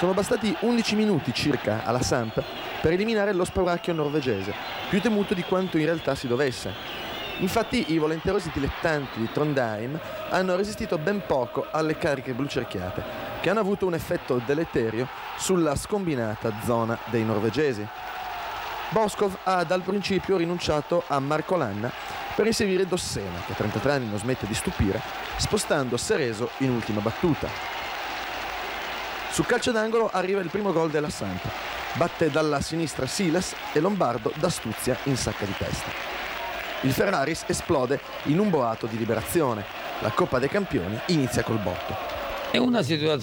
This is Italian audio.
Sono bastati 11 minuti circa alla Samp per eliminare lo spauracchio norvegese, più temuto di quanto in realtà si dovesse. Infatti i volenterosi dilettanti di Trondheim hanno resistito ben poco alle cariche blucerchiate, che hanno avuto un effetto deleterio sulla scombinata zona dei norvegesi. Boskov ha dal principio rinunciato a Marco Lanna per inseguire Dossena, che a 33 anni non smette di stupire, spostando Cerezo in ultima battuta. Sul calcio d'angolo arriva il primo gol della Samp. Batte dalla sinistra Siles e Lombardo d'astuzia in sacca di testa. Il Ferraris esplode in un boato di liberazione. La Coppa dei Campioni inizia col botto. È una situazione